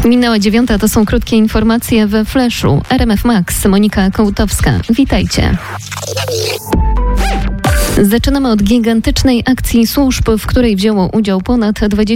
Minęła 9, to są krótkie informacje we Flashu. RMF Max, Monika Kołtowska. Witajcie. Zaczynamy od gigantycznej akcji służb, w której wzięło udział ponad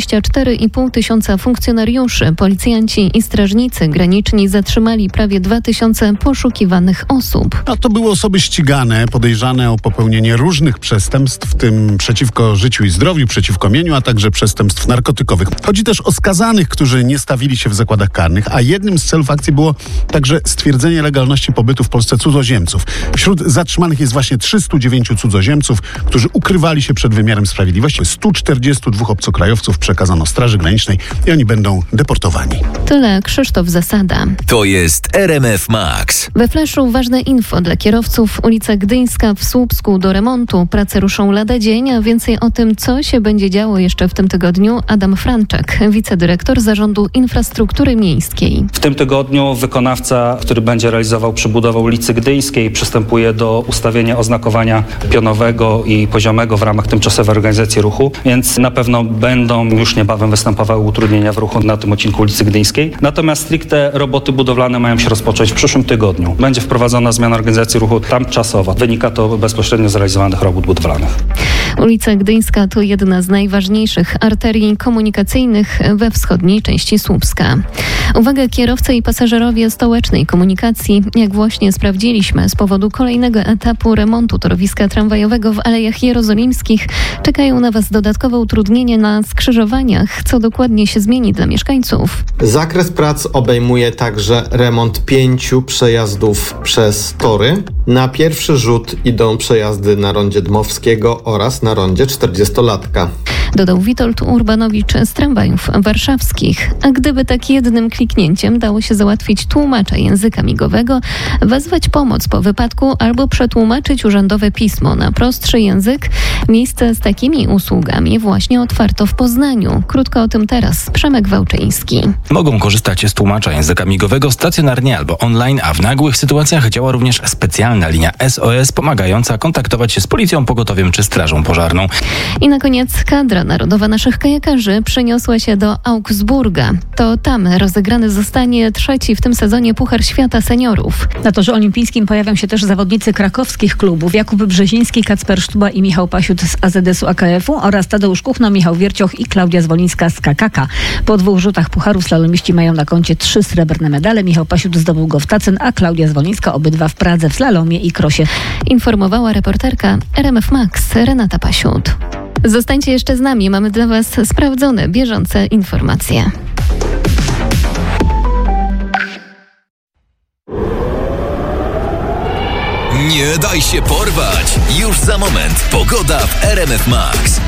24,5 tysiąca funkcjonariuszy. Policjanci i strażnicy graniczni zatrzymali prawie 2000 poszukiwanych osób. A to były osoby ścigane, podejrzane o popełnienie różnych przestępstw, w tym przeciwko życiu i zdrowiu, przeciwko mieniu, a także przestępstw narkotykowych. Chodzi też o skazanych, którzy nie stawili się w zakładach karnych, a jednym z celów akcji było także stwierdzenie legalności pobytu w Polsce cudzoziemców. Wśród zatrzymanych jest właśnie 309 cudzoziemców, którzy ukrywali się przed wymiarem sprawiedliwości. 142 obcokrajowców przekazano Straży Granicznej i oni będą deportowani. Tyle Krzysztof Zasada. To jest RMF Max. We Flashu ważne info dla kierowców. Ulica Gdyńska w Słupsku do remontu. Prace ruszą lada dzień, a więcej o tym, co się będzie działo jeszcze w tym tygodniu, Adam Franczak, wicedyrektor Zarządu Infrastruktury Miejskiej. W tym tygodniu wykonawca, który będzie realizował przebudowę ulicy Gdyńskiej, przystępuje do ustawienia oznakowania pionowego i poziomego w ramach tymczasowej organizacji ruchu, więc na pewno będą już niebawem występowały utrudnienia w ruchu na tym odcinku ulicy Gdyńskiej. Natomiast stricte roboty budowlane mają się rozpocząć w przyszłym tygodniu. Będzie wprowadzona zmiana organizacji ruchu czasowa. Wynika to bezpośrednio z realizowanych robót budowlanych. Ulica Gdyńska to jedna z najważniejszych arterii komunikacyjnych we wschodniej części Słupska. Uwaga, kierowcy i pasażerowie stołecznej komunikacji, jak właśnie sprawdziliśmy, z powodu kolejnego etapu remontu torowiska tramwajowego w Alejach Jerozolimskich czekają na Was dodatkowe utrudnienia na skrzyżowaniach. Co dokładnie się zmieni dla mieszkańców? Zakres prac obejmuje także remont 5 przejazdów przez tory. Na pierwszy rzut idą przejazdy na rondzie Dmowskiego oraz na rondzie 40-latka. Dodał Witold Urbanowicz z tramwajów warszawskich. A gdyby tak jednym kliknięciem dało się załatwić tłumacza języka migowego, wezwać pomoc po wypadku albo przetłumaczyć urzędowe pismo na prostszy język, miejsce z takimi usługami właśnie otwarto w Poznaniu. Krótko o tym teraz Przemek Wałczyński. Mogą korzystać z tłumacza języka migowego stacjonarnie albo online, a w nagłych sytuacjach działa również specjalna linia SOS pomagająca kontaktować się z policją, pogotowiem czy strażą pożarną. I na koniec kadra narodowa naszych kajakarzy przeniosła się do Augsburga. To tam rozegrany zostanie 3. w tym sezonie Puchar Świata Seniorów. Na torze olimpijskim pojawią się też zawodnicy krakowskich klubów Jakub Brzeziński, Kacper Sztuba i Michał Pasiut z AZS-u AKF-u oraz Tadeusz Kuchno, Michał Wiercioch i Klaudia Zwolińska z KKK. Po 2 rzutach pucharu slalomiści mają na koncie 3 srebrne medale. Michał Pasiut zdobył go w Tacen, a Klaudia Zwolińska obydwa w Pradze w slalomie i krosie. Informowała reporterka RMF Max Renata Pasiut. Zostańcie jeszcze z nami, mamy dla Was sprawdzone, bieżące informacje. Nie daj się porwać! Już za moment pogoda w RMF Max.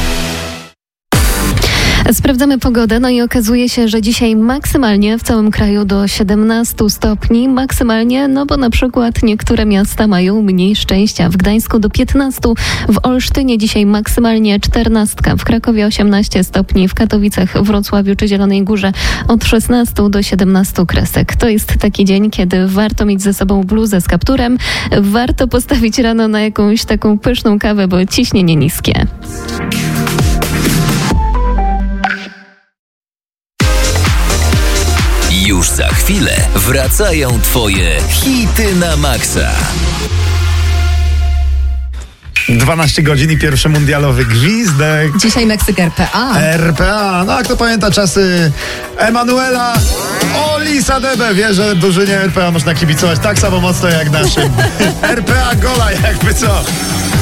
Sprawdzamy pogodę, no i okazuje się, że dzisiaj maksymalnie w całym kraju do 17 stopni. Maksymalnie, no bo na przykład niektóre miasta mają mniej szczęścia. W Gdańsku do 15, w Olsztynie dzisiaj maksymalnie 14, w Krakowie 18 stopni, w Katowicach, Wrocławiu czy Zielonej Górze od 16 do 17 kresek. To jest taki dzień, kiedy warto mieć ze sobą bluzę z kapturem, warto postawić rano na jakąś taką pyszną kawę, bo ciśnienie niskie. Już za chwilę wracają Twoje hity na maksa. 12 godzin i pierwszy mundialowy gwizdek. Dzisiaj Meksyk RPA. RPA, no a kto pamięta czasy Emanuela Olisadebe, wie, że drużynie RPA można kibicować tak samo mocno jak naszym RPA Gola, jakby co.